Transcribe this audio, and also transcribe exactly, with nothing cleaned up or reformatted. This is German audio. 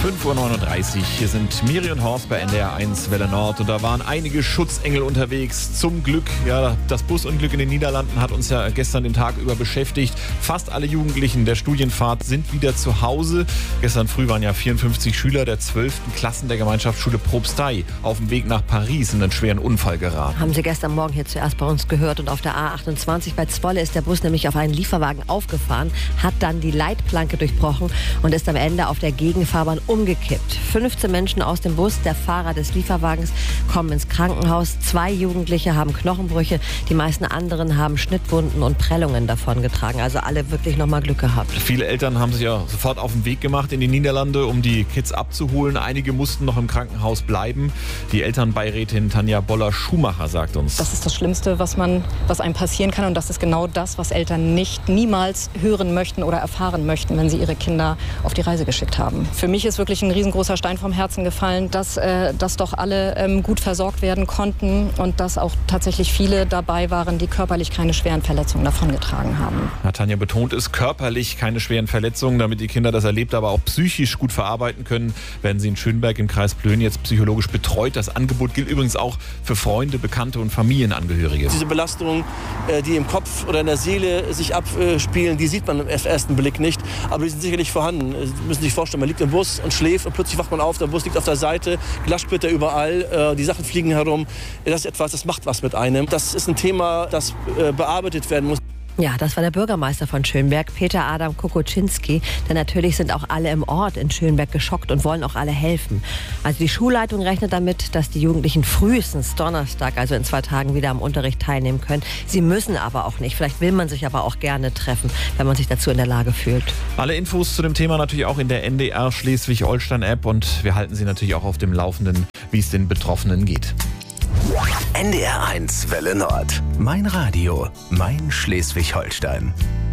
fünf Uhr neununddreißig, hier sind Miri und Horst bei N D R eins Welle Nord und da waren einige Schutzengel unterwegs. Zum Glück, ja, das Busunglück in den Niederlanden hat uns ja gestern den Tag über beschäftigt. Fast alle Jugendlichen der Studienfahrt sind wieder zu Hause. Gestern früh waren ja vierundfünfzig Schüler der zwölften Klassen der Gemeinschaftsschule Probstei auf dem Weg nach Paris in einen schweren Unfall geraten. Haben Sie gestern Morgen hier zuerst bei uns gehört und auf der A achtundzwanzig bei Zwolle ist der Bus nämlich auf einen Lieferwagen aufgefahren, hat dann die Leitplanke durchbrochen und ist am Ende auf der Gegenfahrbahn umgekippt. fünfzehn Menschen aus dem Bus, der Fahrer des Lieferwagens, kommen ins Krankenhaus. Zwei Jugendliche haben Knochenbrüche, die meisten anderen haben Schnittwunden und Prellungen davongetragen. Also alle wirklich nochmal Glück gehabt. Viele Eltern haben sich ja sofort auf den Weg gemacht in die Niederlande, um die Kids abzuholen. Einige mussten noch im Krankenhaus bleiben. Die Elternbeirätin Tanja Boller-Schumacher sagt uns: Das ist das Schlimmste, was man, was einem passieren kann. Und das ist genau das, was Eltern nicht niemals hören möchten oder erfahren möchten, wenn sie ihre Kinder auf die Reise geschickt haben. Für mich ist wirklich ein riesengroßer Stein vom Herzen gefallen, dass, äh, dass doch alle ähm, gut versorgt werden konnten und dass auch tatsächlich viele dabei waren, die körperlich keine schweren Verletzungen davongetragen haben. Ja, Tanja betont es, körperlich keine schweren Verletzungen, damit die Kinder das erlebt, aber auch psychisch gut verarbeiten können, werden sie in Schönberg im Kreis Plön jetzt psychologisch betreut. Das Angebot gilt übrigens auch für Freunde, Bekannte und Familienangehörige. Diese Belastungen, die im Kopf oder in der Seele sich abspielen, die sieht man im ersten Blick nicht, aber die sind sicherlich vorhanden. Sie müssen sich vorstellen, man liegt im Bus und schläft und plötzlich wacht man auf, der Bus liegt auf der Seite, Glassplitter überall, die Sachen fliegen herum. Das ist etwas, das macht was mit einem. Das ist ein Thema, das bearbeitet werden muss. Ja, das war der Bürgermeister von Schönberg, Peter Adam Kokoczynski. Denn natürlich sind auch alle im Ort in Schönberg geschockt und wollen auch alle helfen. Also die Schulleitung rechnet damit, dass die Jugendlichen frühestens Donnerstag, also in zwei Tagen, wieder am Unterricht teilnehmen können. Sie müssen aber auch nicht. Vielleicht will man sich aber auch gerne treffen, wenn man sich dazu in der Lage fühlt. Alle Infos zu dem Thema natürlich auch in der N D R Schleswig-Holstein-App und wir halten Sie natürlich auch auf dem Laufenden, wie es den Betroffenen geht. N D R eins Welle Nord. Mein Radio, mein Schleswig-Holstein.